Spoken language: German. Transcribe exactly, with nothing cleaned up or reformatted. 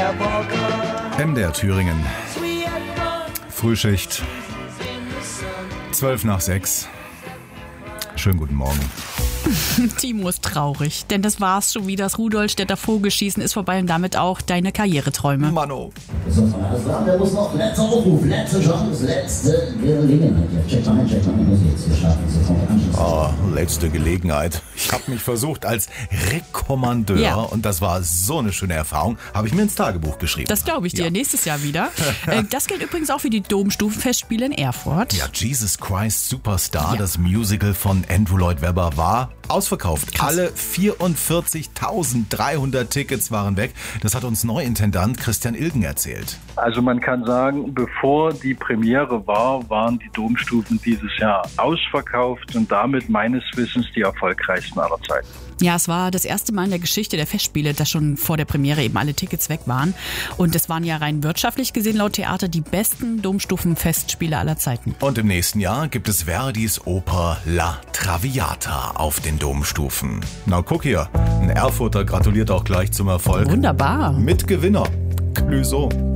M D R Thüringen. Frühschicht. Zwölf nach sechs. Schönen guten Morgen. Timo ist traurig, denn das war's schon wieder. Das Rudolstädter Vogelschießen ist vorbei und damit auch deine Karriereträume. Mano. So, alles klar, der muss noch letzter Aufruf, letzte Chance, letzte Gelegenheit. Ja, check mal ein, check mal ein, muss ich jetzt hier starten, sofort anschließen. Oh, letzte Gelegenheit. Ich habe mich versucht als Rekommandeur Ja. und das war so eine schöne Erfahrung. Habe ich mir ins Tagebuch geschrieben. Das glaube ich dir, Ja. nächstes Jahr wieder. Äh, das gilt übrigens auch für die Domstufenfestspiele in Erfurt. Ja, Jesus Christ Superstar, Ja. das Musical von Andrew Lloyd Webber, war ausverkauft. Krass. Alle vierundvierzigtausenddreihundert Tickets waren weg. Das hat uns Neuintendant Christian Ilgen erzählt. Also man kann sagen, bevor die Premiere war, waren die Domstufen dieses Jahr ausverkauft und damit meines Wissens die erfolgreichsten aller Zeiten. Ja, es war das erste Mal in der Geschichte der Festspiele, dass schon vor der Premiere eben alle Tickets weg waren. Und es waren ja rein wirtschaftlich gesehen laut Theater die besten Domstufenfestspiele aller Zeiten. Und im nächsten Jahr gibt es Verdis Oper La Traviata auf den Domstufen. Na guck hier, ein Erfurter gratuliert auch gleich zum Erfolg. Wunderbar. Mitgewinner, Clouseau.